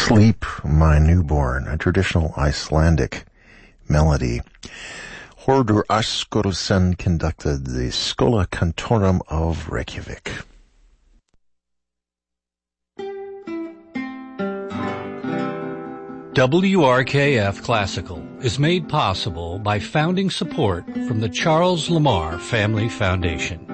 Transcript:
Sleep, My Newborn, a traditional Icelandic melody. Hordur Askursen conducted the Schola Cantorum of Reykjavik. WRKF Classical is made possible by founding support from the Charles Lamar Family Foundation.